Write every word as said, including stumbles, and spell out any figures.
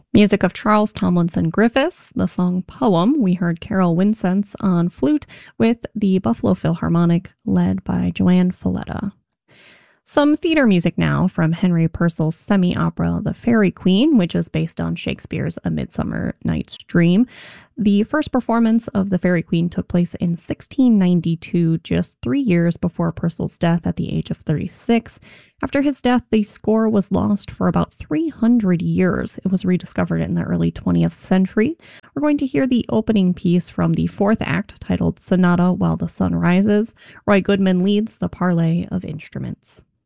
Music of Charles Tomlinson Griffiths. The song Poem, we heard Carol Wincense on flute with the Buffalo Philharmonic led by Joanne Falletta. Some theater music now from Henry Purcell's semi-opera The Fairy Queen, which is based on Shakespeare's A Midsummer Night's Dream. The first performance of The Fairy Queen took place in sixteen ninety-two, just three years before Purcell's death at the age of thirty-six. After his death, the score was lost for about three hundred years. It was rediscovered in the early twentieth century. We're going to hear the opening piece from the fourth act, titled Sonata While the Sun Rises. Roy Goodman leads the parley of instruments.